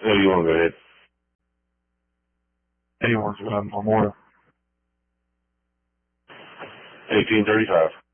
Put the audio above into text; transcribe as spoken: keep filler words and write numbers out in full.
Oh, you want to go ahead? Anyone's um, Memorial. eighteen thirty-five.